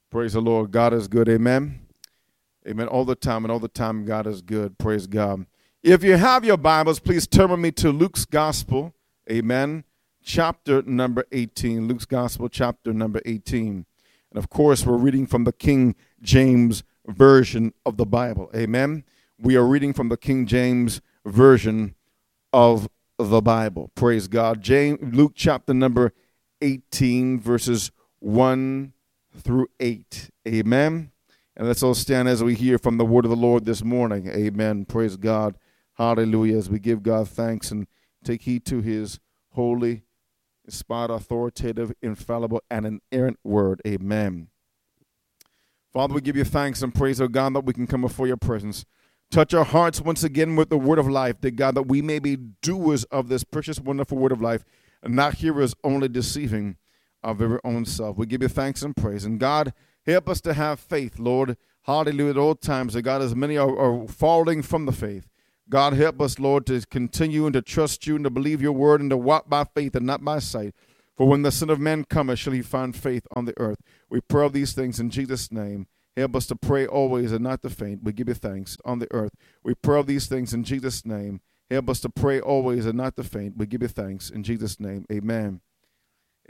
Praise the Lord. God is good. Amen. Amen. All the time and all the time God is good. Praise God. If you have your Bibles, please turn with me to Luke's Gospel. Amen. Chapter number 18. Luke's Gospel, chapter number 18. And of course, we're reading from the King James Version of the Bible. Amen. We are reading from the King James Version of the Bible. Praise God. Luke chapter number 18, verses 1 through 8. Amen. And let's all stand as we hear from the word of the Lord this morning. Amen. Praise God. Hallelujah. As we give God thanks and take heed to his holy, inspired, authoritative, infallible, and inerrant word. Amen. Father, we give you thanks and praise, oh God, that we can come before your presence. Touch our hearts once again with the word of life, that God, that we may be doers of this precious, wonderful word of life, and not hearers only, deceiving our very own self. We give you thanks and praise. And God, help us to have faith, Lord. Hallelujah. At all times, that God, as many are falling from the faith. God, help us, Lord, to continue and to trust you and to believe your word and to walk by faith and not by sight. For when the Son of Man cometh, shall he find faith on the earth. We pray of these things in Jesus' name. Help us to pray always and not to faint. We give you thanks on the earth. We pray of these things in Jesus' name. Help us to pray always and not to faint. We give you thanks in Jesus' name. Amen.